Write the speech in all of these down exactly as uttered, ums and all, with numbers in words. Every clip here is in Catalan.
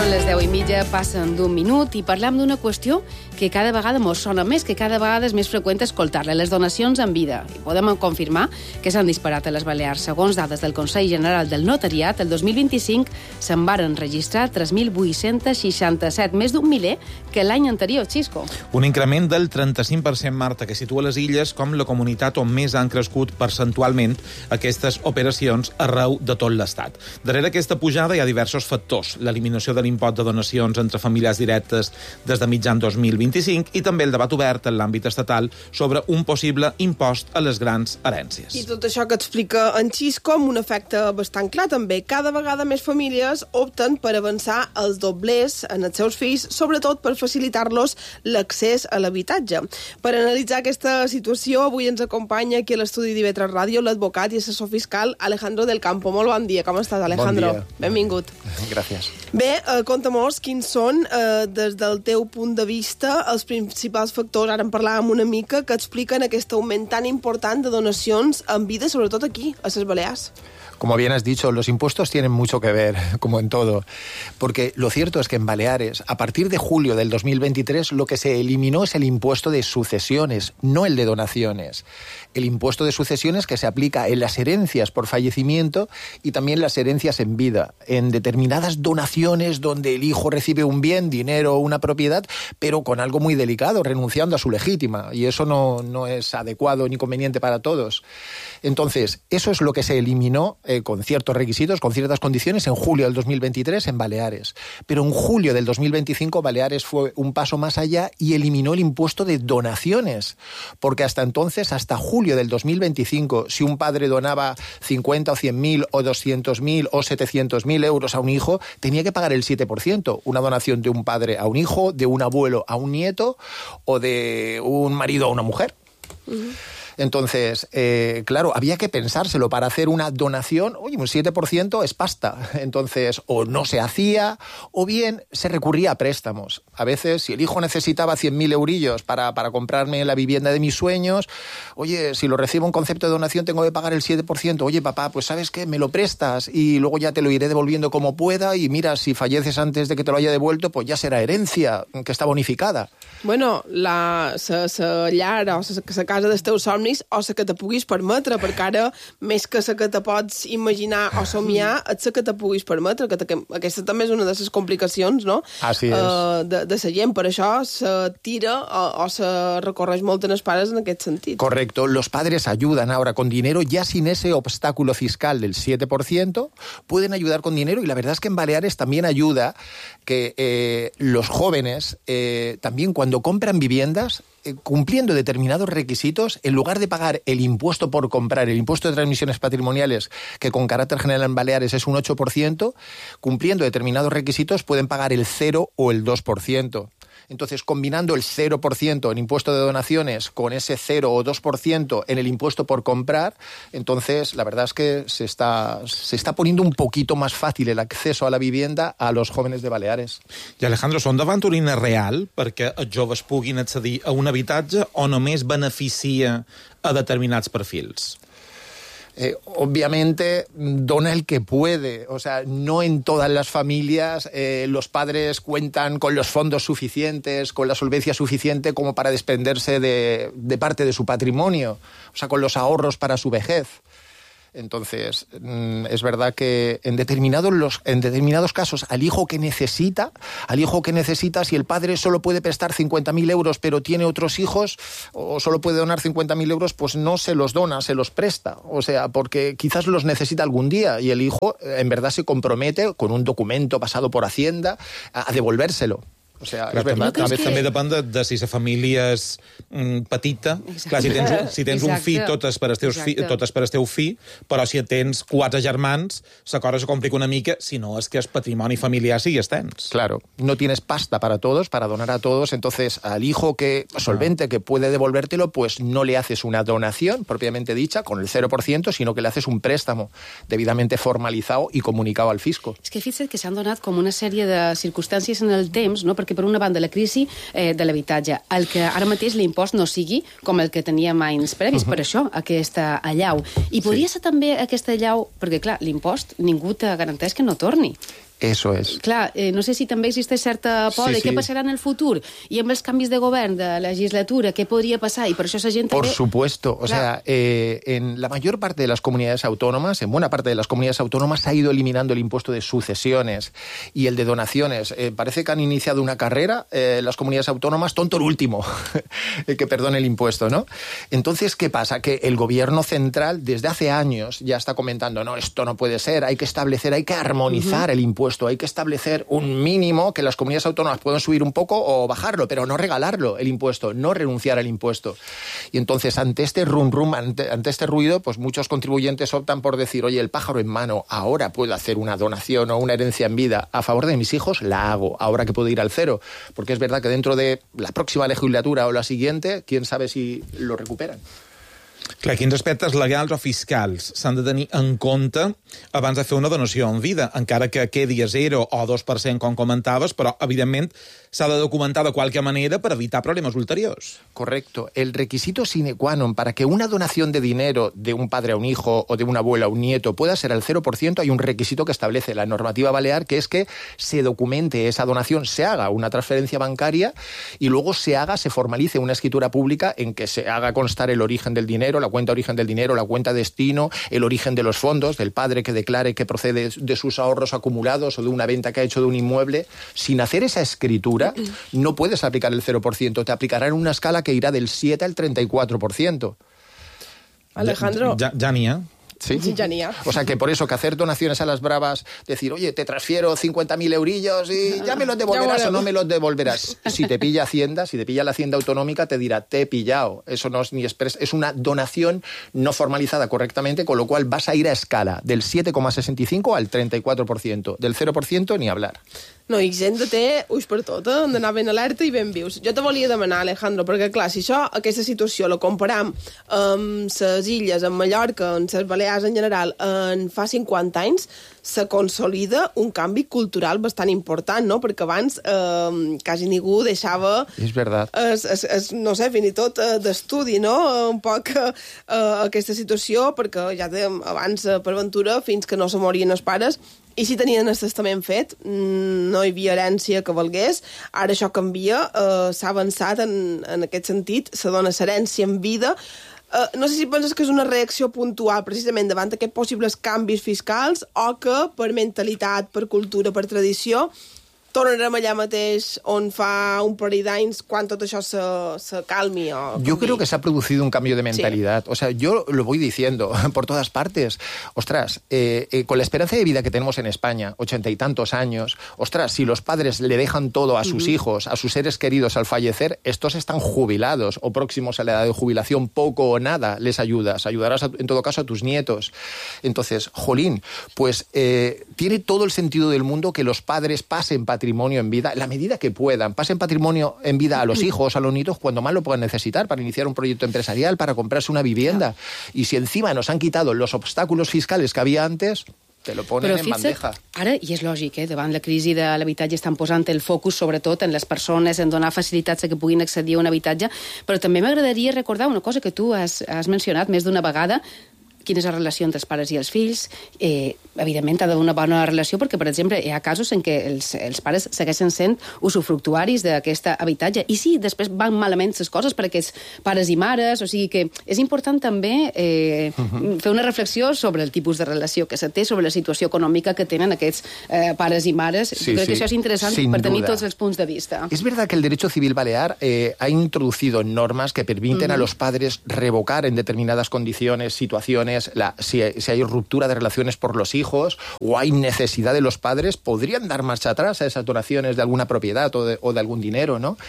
Són les deu i mitja, passen d'un minut i parlem d'una qüestió que cada vegada mos sona més, que cada vegada és més freqüent escoltar-la, les donacions en vida. I podem confirmar que s'han disparat a les Balears. Segons dades del Consell General del Notariat, el dos mil vint-i-cinc se'n varen registrar tres mil vuit-cents seixanta-set, més d'un miler que l'any anterior, Xisco. Un increment del trenta-cinc per cent, Marta, que situa les illes com la comunitat on més han crescut percentualment aquestes operacions arreu de tot l'Estat. Darrere aquesta pujada hi ha diversos factors. L'eliminació de l'impost de donacions entre famílies directes des de mitjan dos mil vint-i-cinc i també el debat obert en l'àmbit estatal sobre un possible impost a les grans herències. I tot això que explica en Xisco amb un efecte bastant clar també. Cada vegada més famílies opten per avançar els doblers en els seus fills, sobretot per facilitar-los l'accés a l'habitatge. Per analitzar aquesta situació, avui ens acompanya aquí a l'estudi d'I V tres Ràdio l'advocat i assessor fiscal Alejandro del Campo. Molt bon dia. Com estàs, Alejandro? Bon dia. Benvingut. Gràcies. Bé, eh, conta-mos quins són, eh, des del teu punt de vista, els principals factors, ara en parlàvem una mica, que expliquen aquest augment tan important de donacions en vida, sobretot aquí, a les Balears. Como bien has dicho, los impuestos tienen mucho que ver, como en todo, porque lo cierto es que en Baleares, a partir de julio del dos mil veintitrés, lo que se eliminó es el impuesto de sucesiones, no el de donaciones. El impuesto de sucesiones que se aplica en las herencias por fallecimiento y también las herencias en vida, en determinadas donaciones donde el hijo recibe un bien, dinero o una propiedad, pero con algo muy delicado, renunciando a su legítima, y eso no, no es adecuado ni conveniente para todos. Entonces, eso es lo que se eliminó eh, con ciertos requisitos, con ciertas condiciones, en julio del dos mil veintitrés en Baleares. Pero en julio del dos mil veinticinco Baleares fue un paso más allá y eliminó el impuesto de donaciones, porque hasta entonces, hasta julio del dos mil veinticinco, si un padre donaba cincuenta o cien mil o doscientos mil o setecientos mil euros a un hijo, tenía que pagar el siete por ciento. Una donación de un padre a un hijo, de un abuelo a un nieto o de un marido a una mujer. Uh-huh. Entonces, eh, claro, había que pensárselo para hacer una donación. Oye, un siete por ciento es pasta. Entonces, o no se hacía, o bien se recurría a préstamos. A veces, si el hijo necesitaba cien mil eurillos para, para comprarme la vivienda de mis sueños, oye, si lo recibo en concepto de donación tengo que pagar el siete por ciento. Oye, papá, pues ¿sabes qué? Me lo prestas y luego ya te lo iré devolviendo como pueda y mira, si falleces antes de que te lo haya devuelto, pues ya será herencia, que está bonificada. Bueno, la, sa, sa llar o sa, sa casa dels teus somnis o la que te puguis permetre, perquè ara més que la que te pots imaginar o somiar, és la que te puguis permetre, que, que aquesta també és una de les complicacions, no? Así es. Uh, de, de la gent, per això se tira o, o se recorreix molt en els pares en aquest sentit. Correcto, los padres ayudan ahora con dinero, ya sin ese obstáculo fiscal del siete por ciento, pueden ayudar con dinero, y la verdad es que en Baleares también ayuda que eh, los jóvenes eh, también cuando compran viviendas, eh, cumpliendo determinados requisitos, en lugar de pagar el impuesto por comprar, el impuesto de transmisiones patrimoniales, que con carácter general en Baleares es un ocho por ciento, cumpliendo determinados requisitos pueden pagar el cero o el dos por ciento. Entonces, combinando el cero por ciento en impuesto de donaciones con ese cero o dos por ciento en el impuesto por comprar, entonces la verdad es que se está, se está poniendo un poquito más fácil el acceso a la vivienda a los jóvenes de Baleares. I Alejandro, són davant una eina real perquè els joves puguin accedir a un habitatge o només beneficia a determinats perfils? Eh, obviamente dona el que puede, o sea, no en todas las familias eh, los padres cuentan con los fondos suficientes, con la solvencia suficiente como para desprenderse de, de parte de su patrimonio, o sea, con los ahorros para su vejez. Entonces, es verdad que en determinados, los, en determinados casos al hijo que necesita, al hijo que necesita, si el padre solo puede prestar cincuenta mil euros pero tiene otros hijos, o solo puede donar cincuenta mil euros, pues no se los dona, se los presta. O sea, porque quizás los necesita algún día y el hijo en verdad se compromete con un documento pasado por Hacienda a, a devolvérselo. O sea, clar, és verdad. també, que... també depèn de, de si la família és mm, petita. Clar, si tens, si tens un fill, tot és per al teu fi, tot és per al teu fill, però si tens quatre germans, la cosa se complica una mica, si no és que el patrimoni familiar sí tens. Claro, no tienes pasta para todos, para donar a todos, entonces al hijo que solvente que puede devolvértelo, pues no le haces una donación propiamente dicha con el cero por ciento, sino que le haces un préstamo debidamente formalizado y comunicado al fisco. És que fixa't que s'han donat com una sèrie de circumstàncies en el temps, no? Perquè per una banda la crisi eh, de l'habitatge, el que ara mateix l'impost no sigui com el que teníem anys previs, uh-huh. per això aquesta allau. I podria sí. ser també aquesta allau, perquè clar, l'impost ningú te garanteix que no torni. Eso és. Clar, eh, no sé si també existeix certa por Sí, de sí. què passarà en el futur i amb els canvis de govern, de legislatura, què podria passar, i per això esa gent Por també... supuesto. O Claro. sea, eh, en la mayor parte de las comunidades autónomas, en buena parte de las comunidades autónomas, se ha ido eliminando el impuesto de sucesiones y el de donaciones. Eh, parece que han iniciado una carrera eh, las comunidades autónomas, tonto el último, el que perdone el impuesto, ¿no? Entonces, ¿qué pasa? Que el gobierno central desde hace años ya está comentando, no, esto no puede ser, hay que establecer, hay que armonizar uh-huh. el impuesto, hay que establecer un mínimo que las comunidades autónomas puedan subir un poco o bajarlo, pero no regalarlo el impuesto, no renunciar al impuesto. Y entonces, ante este rum rum, ante, ante este ruido, pues muchos contribuyentes optan por decir, oye, el pájaro en mano, ahora puedo hacer una donación o una herencia en vida a favor de mis hijos, la hago, ahora que puedo ir al cero, porque es verdad que dentro de la próxima legislatura o la siguiente, quién sabe si lo recuperan. Clar, quins aspectes legals o fiscals s'han de tenir en compte abans de fer una donació en vida, encara que quedi a zero o dos per cent, com comentaves, però, evidentment, s'ha de documentar de qualque manera per evitar problemes ulteriors. Correcto. El requisito sine qua non para que una donación de dinero de un padre a un hijo o de una abuela a un nieto pueda ser al cero por ciento, hay un requisito que establece la normativa balear, que es que se documente esa donación, se haga una transferencia bancaria y luego se haga, se formalice una escritura pública en que se haga constar el origen del dinero, la cuenta origen del dinero, la cuenta destino, el origen de los fondos, del padre que declare que procede de sus ahorros acumulados o de una venta que ha hecho de un inmueble. Sin hacer esa escritura, no puedes aplicar el cero por ciento, te aplicarán una escala que irá del siete al treinta y cuatro por ciento. Alejandro. Ja, ja n'hi ha. Sí. Sí, ya ni ha. O sea que por eso que hacer donaciones a las bravas, decir, oye, te transfiero cincuenta mil eurillos y ya me los devolverás o no me los devolverás. Si te pilla Hacienda, si te pilla la Hacienda Autonómica, te dirá, te he pillado. Eso no es ni expres, es una donación no formalizada correctamente, con lo cual vas a ir a escala del siete coma sesenta y cinco al treinta y cuatro por ciento. Del cero por ciento ni hablar. No, i gent de té ulls per tot, eh? Han d'anar ben alerta i ben vius. Jo te volia demanar, Alejandro, perquè clar, si això, aquesta situació la comparam amb les illes, amb Mallorca, amb les Balears en general, en fa cinquanta anys, se consolida un canvi cultural bastant important, no? Perquè abans eh, quasi ningú deixava... És verdad. Es, es, es, no sé, fins i tot eh, d'estudi, no? Un poc eh, aquesta situació, perquè ja dèiem abans, eh, per ventura, fins que no se morien els pares, i si tenien el testament fet, no hi havia herència que valgués. Ara això canvia, eh, s'ha avançat en, en aquest sentit, se dona herència en vida. Eh, no sé si penses que és una reacció puntual precisament davant d'aquests possibles canvis fiscals o que per mentalitat, per cultura, per tradició, tornarem allà mateix on fa un parell d'anys quan tot això se, se calmi o Yo creo que se ha producido un cambio de mentalidad. Sí. O sea, yo lo voy diciendo por todas partes. Ostras, eh, eh, con la esperanza de vida que tenemos en España, ochenta y tantos años, ostras, si los padres le dejan todo a sus uh-huh. hijos, a sus seres queridos al fallecer, estos están jubilados o próximos a la edad de jubilación, poco o nada les ayudas. Ayudarás a, en todo caso a tus nietos. Entonces, jolín, pues eh, tiene todo el sentido del mundo que los padres pasen patrimonio en vida, en la medida que puedan, pasen patrimonio en vida a los hijos, a los nietos, cuando más lo puedan necesitar, para iniciar un proyecto empresarial, para comprarse una vivienda. Y si encima nos han quitado los obstáculos fiscales que había antes, te lo ponen Però en fixa't, bandeja. Ara, i és lògic, eh, davant la crisi de l'habitatge estan posant el focus sobretot en les persones, en donar facilitats a que puguin accedir a un habitatge, però també m'agradaria recordar una cosa que tu has, has mencionat més d'una vegada, quina és la relació entre els pares i els fills. Eh, evidentment, ha d'haver una bona relació perquè, per exemple, hi ha casos en què els, els pares segueixen sent usufructuaris d'aquest habitatge. I sí, després van malament les coses per aquests pares i mares, o sigui que és important també eh, uh-huh. fer una reflexió sobre el tipus de relació que se té, sobre la situació econòmica que tenen aquests eh, pares i mares. Sí, crec sí. que això és interessant Sin per tenir duda. tots els punts de vista. Es verdad que el derecho civil balear eh, ha introducido normas que permiten uh-huh. a los padres revocar en determinadas condiciones, situaciones. La, si, si hay ruptura de relaciones por los hijos o hay necesidad de los padres, podrían dar marcha atrás a esas donaciones de alguna propiedad o de, o de algún dinero, ¿no?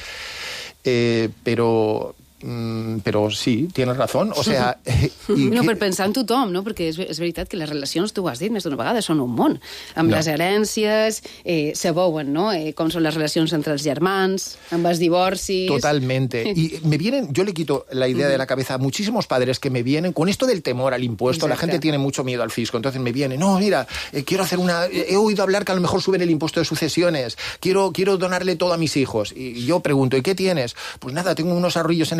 Eh, pero... Mm, però sí, tienes razón, o sea... Eh, i no, que... per pensar en tothom, no? Perquè és, és veritat que les relacions, tu ho has dit més d'una vegada, són un món. Amb no. les herències, eh, se veuen, no? Eh, com són les relacions entre els germans, amb els divorcis... Totalmente. Y me vienen, yo le quito la idea de la cabeza a muchísimos padres que me vienen con esto del temor al impuesto. Exacto. La gente tiene mucho miedo al fisco, entonces me viene, no, mira, eh, quiero hacer una... He oído hablar que a lo mejor suben el impuesto de sucesiones, quiero, quiero donarle todo a mis hijos. Y yo pregunto, ¿y qué tienes? Pues nada, tengo unos ahorrillos en el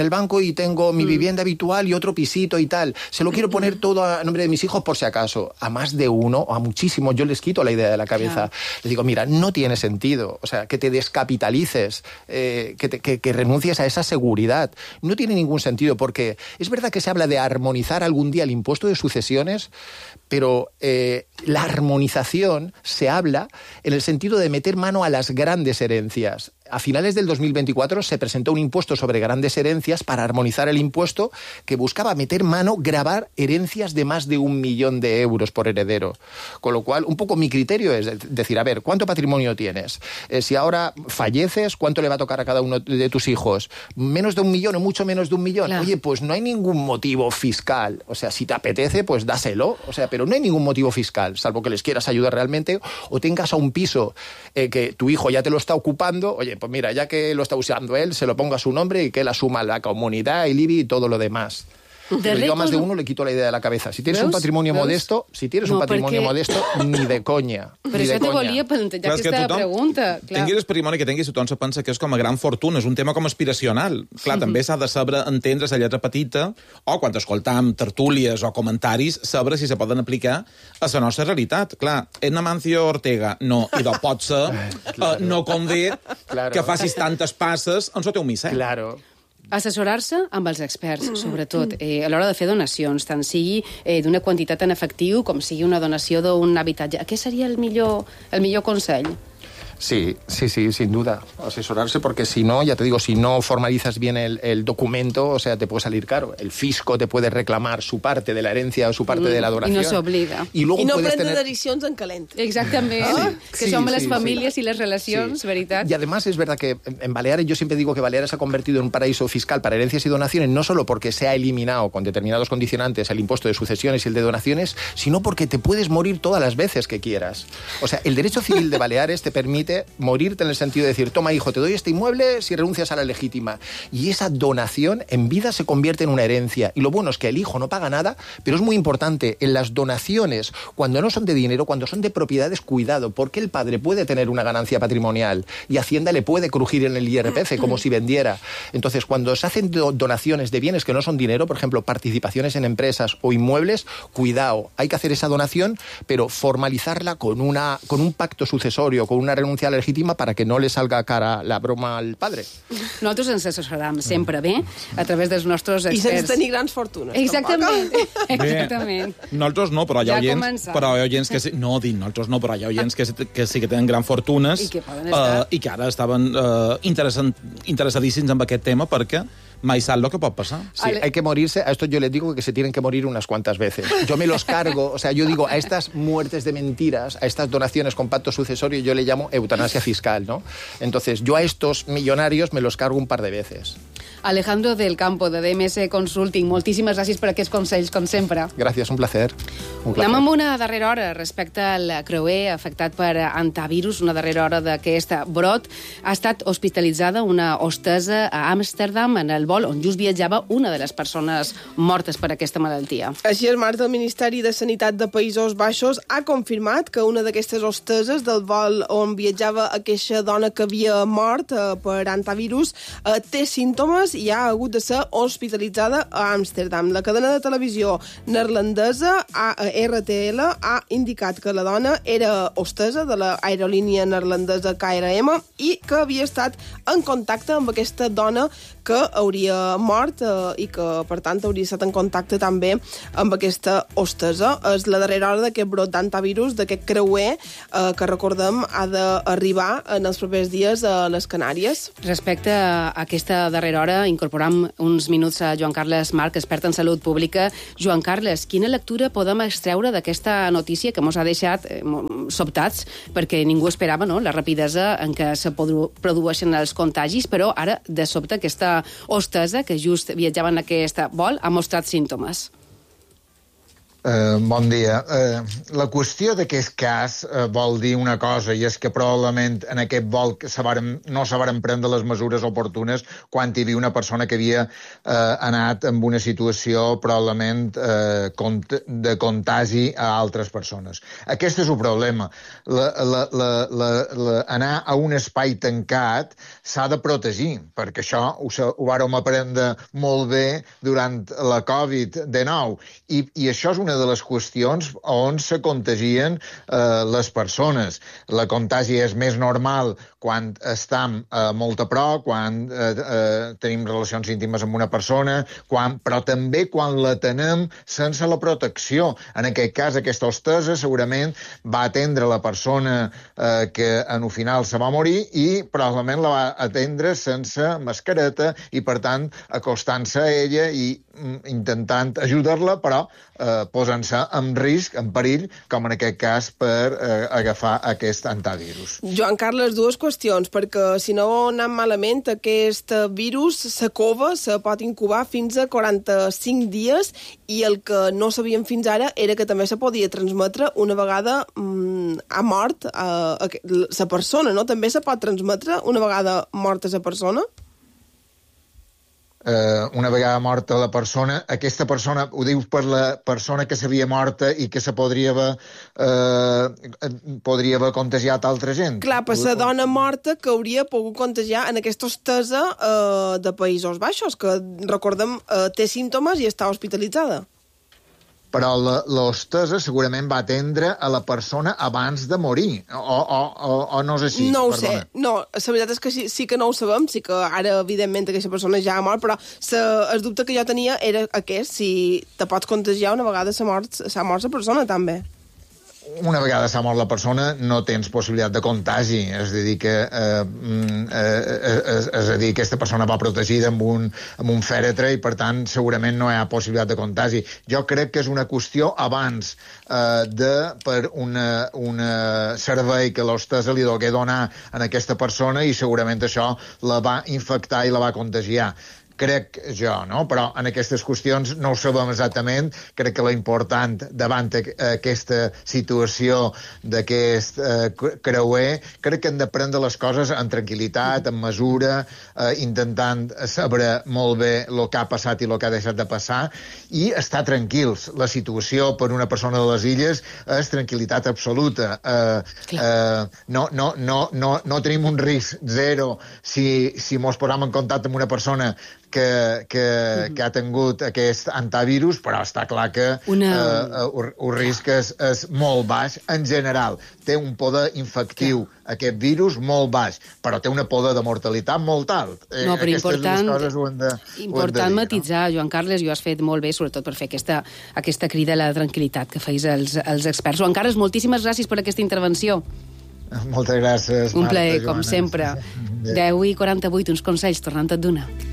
el banco y tengo mi mm. vivienda habitual y otro pisito y tal. Se lo quiero poner todo a nombre de mis hijos por si acaso. A más de uno o a muchísimos yo les quito la idea de la cabeza. Claro. Les digo, mira, no tiene sentido. O sea, que te descapitalices, eh, que, te, que, que renuncies a esa seguridad. No tiene ningún sentido porque es verdad que se habla de armonizar algún día el impuesto de sucesiones, pero eh, la armonización se habla en el sentido de meter mano a las grandes herencias. A finales del dos mil veinticuatro se presentó un impuesto sobre grandes herencias para armonizar el impuesto que buscaba meter mano, gravar herencias de más de un millón de euros por heredero. Con lo cual, un poco mi criterio es decir, a ver, ¿cuánto patrimonio tienes? Eh, si ahora falleces, ¿cuánto le va a tocar a cada uno de tus hijos? ¿Menos de un millón o mucho menos de un millón? Claro. Oye, pues no hay ningún motivo fiscal. O sea, si te apetece, pues dáselo. O sea, pero no hay ningún motivo fiscal, salvo que les quieras ayudar realmente o tengas a un piso eh, que tu hijo ya te lo está ocupando. Oye, pues mira, ya que lo está usando él, se lo ponga a su nombre y que él asuma la comunidad, el I B I y todo lo demás. Pero yo a más de uno le quito la idea de la cabeza. Si tienes ¿Veus? un patrimonio ¿Veus? modesto, si tienes no, un patrimonio perquè... modesto, ni de conya. Però això te volia plantejar aquesta tothom, pregunta. Clar. Tinguis el patrimoni que tinguis, tothom se pensa que és com a gran fortuna, és un tema com aspiracional. Clar, mm-hmm. també s'ha de saber entendre la lletra petita, o quan escoltam tertúlies o comentaris, saber si se poden aplicar a la nostra realitat. Clar, Edna Mancio Ortega, no, i de pot ser, claro. uh, no convé claro. que facis tantes passes en sota un misset. Claro. Assessorar-se amb els experts, sobretot, eh, a l'hora de fer donacions, tant sigui eh, d'una quantitat en efectiu com sigui una donació d'un habitatge. Què seria el millor, el millor consell? Sí, sí, sí, sin duda. Asesorarse, porque si no, ya te digo, si no formalizas bien el, el documento, o sea, te puede salir caro. El fisco te puede reclamar su parte de la herencia o su parte mm, de la donación. I no s'oblida. I, I no prendre tener... decisions en calent. Exactament. ¿Ah? Que sí, som sí, les sí, famílies sí. y las relacions, sí. ¿verdad? Y además es verdad que en Baleares, yo siempre digo que Baleares se ha convertido en un paraíso fiscal para herencias y donaciones, no solo porque se ha eliminado con determinados condicionantes el impuesto de sucesiones y el de donaciones, sino porque te puedes morir todas las veces que quieras. O sea, el derecho civil de Baleares te permite morirte en el sentido de decir, toma hijo, te doy este inmueble si renuncias a la legítima. Y esa donación en vida se convierte en una herencia. Y lo bueno es que el hijo no paga nada, pero es muy importante en las donaciones, cuando no son de dinero, cuando son de propiedades, cuidado, porque el padre puede tener una ganancia patrimonial y Hacienda le puede crujir en el I R P F como si vendiera. Entonces, cuando se hacen do- donaciones de bienes que no son dinero, por ejemplo, participaciones en empresas o inmuebles, cuidado, hay que hacer esa donación, pero formalizarla con, una, con un pacto sucesorio, con una renuncia legítima para que no le salga cara la broma al padre. Nosaltres ens assessorem sempre bé a través dels nostres experts. I sense tenir grans fortunes. Exactament. Exactament. Bé, nosaltres no, però hi ha ja oients, però hi ha oients que sí, no, dic, nosaltres no, però hi ha oients que, que sí que tenen grans fortunes i que, uh, i que ara estaven uh, interessadíssims en aquest tema perquè mai sap lo que pot pasar. Sí, Ale... hay que morirse. A esto yo les digo que se tienen que morir unas cuantas veces. Yo me los cargo, o sea, yo digo, a estas muertes de mentiras, a estas donaciones con pacto sucesorio, yo le llamo eutanasia fiscal, ¿no? Entonces, yo a estos millonarios me los cargo un par de veces. Alejandro del Campo, de D M S Consulting, moltíssimes gràcies per aquests consells, com sempre. Gràcies, un placer. Un placer. Anem amb una darrera hora respecte al creuer afectat per antivirus, una darrera hora d'aquest brot. Ha estat hospitalitzada una hostessa a Amsterdam en el vol on just viatjava una de les persones mortes per aquesta malaltia. Així és, Marta, el Ministeri de Sanitat de Països Baixos ha confirmat que una d'aquestes hosteses del vol on viatjava aquesta dona que havia mort eh, per antivirus eh, té símptomes i ha hagut de ser hospitalitzada a Amsterdam. La cadena de televisió neerlandesa R T L ha indicat que la dona era hostessa de l'aerolínia neerlandesa K L M i que havia estat en contacte amb aquesta dona que hauria mort eh, i que, per tant, hauria estat en contacte també amb aquesta hostessa. És la darrera hora d'aquest brot d'antivirus, d'aquest creuer, eh, que, recordem, ha d'arribar en els propers dies a les Canàries. Respecte a aquesta darrera hora, incorporam uns minuts a Joan Carles Marc, expert en salut pública. Joan Carles, quina lectura podem extreure d'aquesta notícia que ens ha deixat eh, sobtats, perquè ningú esperava, no?, la rapidesa en què se produeixen els contagis, però ara, de sobte, aquesta hostessa que just viatjava en aquest vol ha mostrat símptomes. Uh, bon dia. Uh, la qüestió d'aquest cas uh, vol dir una cosa, i és que probablement en aquest vol se varen, no se varen prendre les mesures oportunes quan hi havia una persona que havia uh, anat en una situació probablement uh, cont de contagi a altres persones. Aquest és el problema. La, la, la, la, la, anar a un espai tancat s'ha de protegir, perquè això ho, ho vàrem aprendre molt bé durant la covid dinou, i, i això és una de les qüestions on se contagien eh, les persones. La contagi és més normal quan estem eh, molt a prop, quan eh, eh, tenim relacions íntimes amb una persona, quan, però també quan la tenem sense la protecció. En aquest cas, aquesta hostessa segurament va atendre la persona eh, que en el final se va morir i probablement la va atendre sense mascareta i, per tant, acostant-se a ella i mm, intentant ajudar-la, però eh, posant-se en risc, en perill, com en aquest cas, per eh, agafar aquest antivirus. Joan Carles, dues qüestions, perquè si no anem malament, aquest virus, la cova, se pot incubar fins a quaranta-cinc dies, i el que no sabíem fins ara era que també se podia transmetre una vegada mm, ha mort eh, la persona, no? També se pot transmetre una vegada morta la persona? Uh, una vegada morta la persona, aquesta persona, ho dius per la persona que s'havia morta i que se podria haver, uh, podria haver contagiat altra gent? Clar, per la dona morta que hauria pogut contagiar en aquesta hostessa uh, de Països Baixos, que, recordem, uh, té símptomes i està hospitalitzada. Però l'hostessa segurament va atendre a la persona abans de morir, o, o, o, o no és així? No ho Perdona. sé, no, la veritat és que sí, sí que no ho sabem, sí que ara, evidentment, aquesta persona ja ha mort, però sa, el dubte que jo tenia era aquest, si te pots contagiar una vegada s'ha mort, s'ha mort la persona, també. Una vegada s'ha mort la persona, no tens possibilitat de contagi. És a dir, que, eh, eh, és, és a dir, aquesta persona va protegida amb un, amb un fèretre i, per tant, segurament no hi ha possibilitat de contagi. Jo crec que és una qüestió abans eh, de, per una, una servei que l'hostessa li degué donar a aquesta persona i segurament això la va infectar i la va contagiar. Crec jo, no? Però en aquestes qüestions no ho sabem exactament. Crec que l'important davant aquesta situació d'aquest eh, creuer, crec que hem de prendre les coses en tranquil·litat, en mesura, eh, intentant saber molt bé el que ha passat i el que ha deixat de passar, i estar tranquils. La situació per una persona de les Illes és tranquil·litat absoluta. Eh, eh, no, no, no, no, no tenim un risc zero si, si mos posam en contacte amb una persona que, que, mm-hmm. que ha tingut aquest antivirus, però està clar que una... eh, el, el risc és, és molt baix en general. Té un poder infectiu, clar, aquest virus, molt baix, però té una poder de mortalitat molt alt. No, però Aquestes important, coses ho hem de, important ho hem de dir, matitzar, no? Joan Carles, i ho has fet molt bé, sobretot per fer aquesta, aquesta crida a la tranquil·litat que feis els, els experts. Joan Carles, moltíssimes gràcies per aquesta intervenció. Moltes gràcies, Un Marta, plaer, com Joana. sempre. deu i quaranta-vuit, uns consells, tornant a donar.